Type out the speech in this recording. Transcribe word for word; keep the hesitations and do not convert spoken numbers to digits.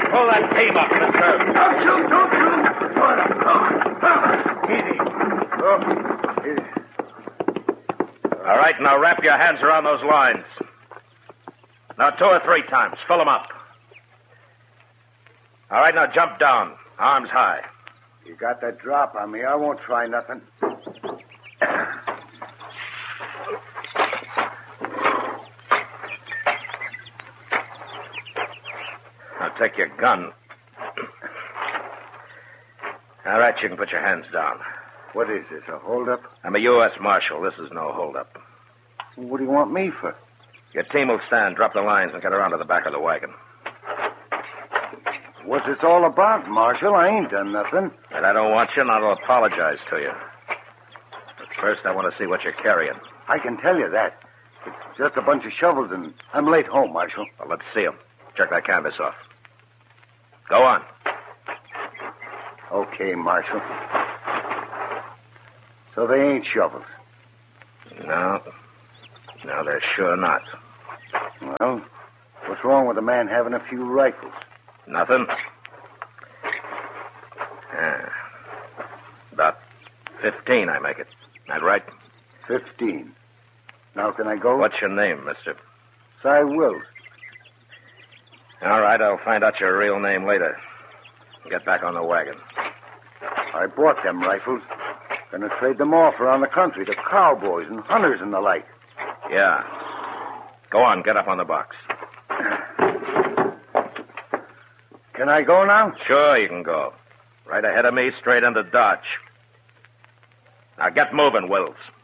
Pull that team up, mister. Don't shoot, don't shoot. Come on, come on. Easy. Oh, easy. All right, now wrap your hands around those lines. Now two or three times. Fill them up. All right, now jump down. Arms high. You got that drop on me. I won't try nothing. Now take your gun. All right, you can put your hands down. What is this, a holdup? I'm a U S Marshal. This is no holdup. What do you want me for? Your team will stand, drop the lines, and get around to the back of the wagon. What's this all about, Marshal? I ain't done nothing. And I don't want you, and I'll apologize to you. But first, I want to see what you're carrying. I can tell you that. It's just a bunch of shovels, and I'm late home, Marshal. Well, let's see them. Check that canvas off. Go on. Okay, Marshal. So they ain't shovels? No. No, they're sure not. Well, what's wrong with a man having a few rifles? Nothing. Ah, about fifteen, I make it. That right? Fifteen. Now can I go? What's your name, mister? Cy Wills. All right, I'll find out your real name later. Get back on the wagon. I bought them rifles. Gonna trade them off around the country to cowboys and hunters and the like. Yeah. Go on, get up on the box. Can I go now? Sure, you can go. Right ahead of me, straight into Dodge. Now get moving, Wills.